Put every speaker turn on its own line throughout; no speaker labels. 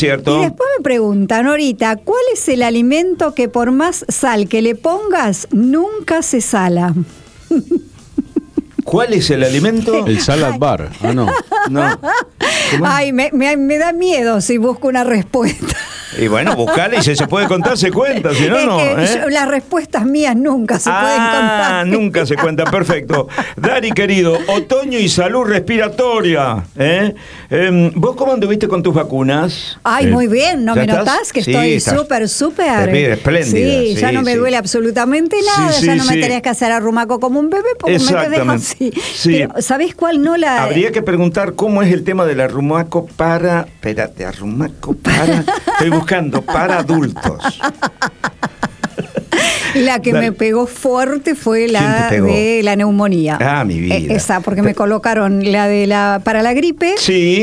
cierto.
Y después me preguntan ahorita, ¿cuál es el alimento que por más sal que le pongas, nunca se sala?
¿Cuál es el alimento?
El salad bar. Ah, no.
No.
Ay, me da miedo si busco una respuesta.
Y bueno, buscale y si se puede contar, se cuenta, si no,
Es
no.
que las respuestas mías nunca se pueden contar.
Nunca se cuentan, perfecto. Dari, querido, otoño y salud respiratoria. ¿Vos cómo anduviste con tus vacunas?
Ay, muy bien, ¿no
¿Ya
me
estás?
notás? Que
Sí,
estoy
estás
súper.
espléndida.
Sí, ya no me duele absolutamente nada,
Sí,
ya no me
sí.
tenés que hacer arrumaco como un bebé porque me quedé así.
Sí.
Pero, ¿sabés cuál no la...?
Habría que preguntar cómo es el tema del arrumaco para... Espérate, arrumaco para... Estoy buscando, para adultos.
La que me pegó fuerte fue la de la neumonía.
Ah, mi vida.
Esa, porque me colocaron para la gripe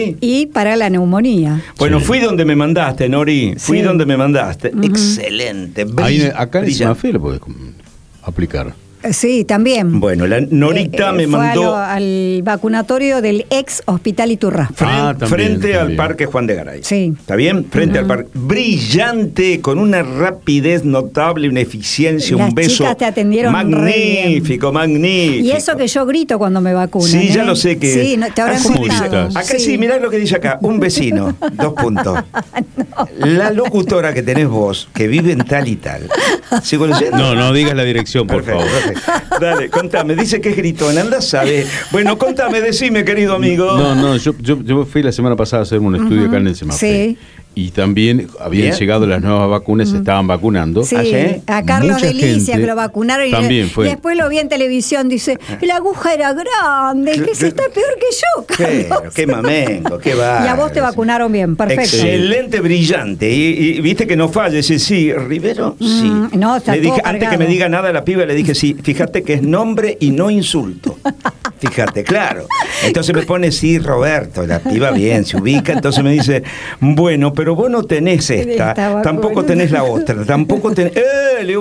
y para la neumonía.
Bueno, fui donde me mandaste, Nori. Fui donde me mandaste. Excelente.
Acá en Semafe lo podés aplicar.
Sí, también.
Bueno, la Norita me mandó
al vacunatorio del ex Hospital Iturrá.
Frente al Parque Juan de Garay.
Sí.
¿Está bien? Frente al parque. Brillante, con una rapidez notable, una eficiencia, un beso.
Las chicas te atendieron
magnífico, magnífico.
Y eso que yo grito cuando me vacunan.
Sí, ya lo sé que...
Sí, te habrán contado.
Acá sí, mirá lo que dice acá. Un vecino, 2 puntos. No. La locutora que tenés vos, que vive en tal y tal. ¿Sigo leyendo?
No digas la dirección, por favor.
Dale, contame, dice que es gritona, anda, sabe. Bueno, contame, decime, querido amigo.
No, yo fui la semana pasada a hacer un estudio acá en el Semafe.
Sí.
Y también habían llegado las nuevas vacunas, se estaban vacunando.
Sí, a Carlos Delicia, que lo vacunaron.
También fue.
Y después lo vi en televisión, dice, la aguja era grande, que se está peor que yo, Carlos.
Qué mamengo, qué va.
Y a vos te vacunaron bien, perfecto.
Excelente, brillante. Y viste que no falle, sí, Rivero, sí.
No, está
le dije,
todo
antes
cargado.
que me diga nada la piba, le dije, sí, fíjate que es nombre y no insulto. Fíjate, claro. Entonces me pone, sí, Roberto, la piba bien, se ubica, entonces me dice, bueno, pero vos no tenés esta, tampoco tenés la otra, tampoco tenés... Leo,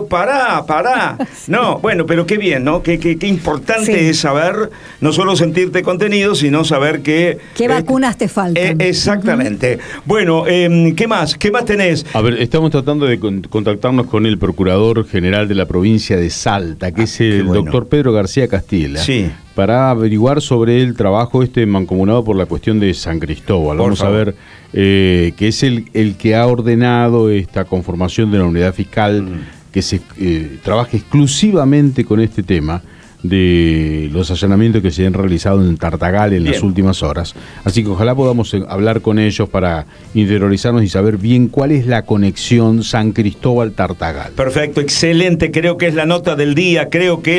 pará. No, bueno, pero qué bien, ¿no? Qué importante es saber, no solo sentirte contenido, sino saber que...
¿Qué vacunas te faltan?
Exactamente. Bueno, ¿qué más? ¿Qué más tenés?
A ver, estamos tratando de contactarnos con el Procurador General de la provincia de Salta, que es el doctor Pedro García Castilla.
Sí.
Para averiguar sobre el trabajo mancomunado por la cuestión de San Cristóbal. Vamos a ver, que es el que ha ordenado esta conformación de la unidad fiscal que se trabaje exclusivamente con este tema de los allanamientos que se han realizado en Tartagal en las últimas horas. Así que ojalá podamos hablar con ellos para interiorizarnos y saber bien cuál es la conexión San Cristóbal-Tartagal.
Perfecto, excelente, creo que es la nota del día,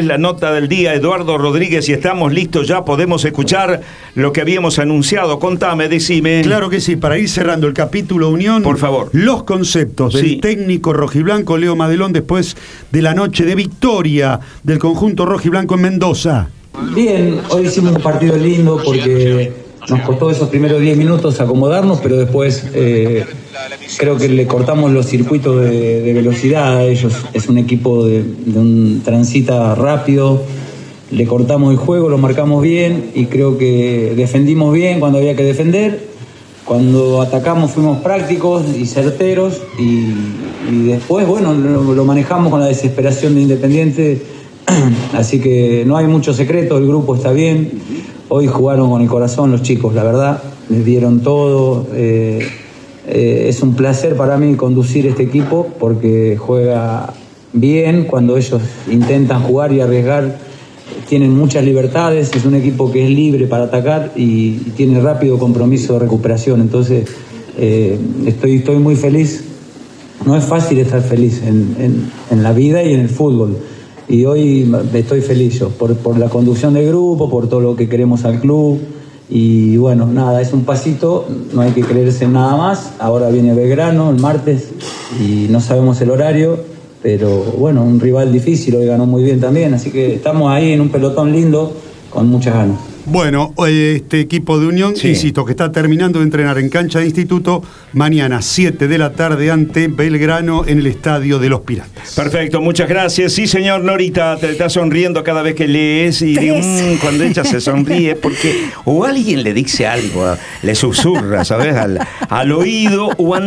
Eduardo Rodríguez, si estamos listos ya podemos escuchar lo que habíamos anunciado. Contame, decime.
Claro que sí, para ir cerrando el capítulo Unión,
por favor.
Los conceptos del técnico rojiblanco Leo Madelón después de la noche de victoria del conjunto rojiblanco en Mendoza.
Bien, hoy hicimos un partido lindo porque nos costó esos primeros 10 minutos acomodarnos, pero después creo que le cortamos los circuitos de velocidad a ellos. Es un equipo de un transita rápido, le cortamos el juego, lo marcamos bien y creo que defendimos bien cuando había que defender. Cuando atacamos fuimos prácticos y certeros y después, bueno, lo manejamos con la desesperación de Independiente. Así que no hay mucho secreto, el grupo está bien. Hoy jugaron con el corazón los chicos, la verdad, les dieron todo. Es un placer para mí conducir este equipo porque juega bien cuando ellos intentan jugar y arriesgar. Tienen muchas libertades, es un equipo que es libre para atacar y tiene rápido compromiso de recuperación. Entonces estoy muy feliz. No es fácil estar feliz en la vida y en el fútbol. Y hoy estoy feliz yo, por la conducción del grupo, por todo lo que queremos al club. Y bueno, nada, es un pasito, no hay que creerse en nada más. Ahora viene Belgrano el martes y no sabemos el horario, pero bueno, un rival difícil, hoy ganó muy bien también. Así que estamos ahí en un pelotón lindo, con muchas ganas.
Bueno, este equipo de Unión, insisto, que está terminando de entrenar en cancha de instituto, mañana 7 de la tarde ante Belgrano en el Estadio de los Piratas.
Perfecto, muchas gracias. Sí, señor Norita, te está sonriendo cada vez que lees y cuando ella se sonríe, porque o alguien le dice algo, le susurra, ¿sabes? Al oído, o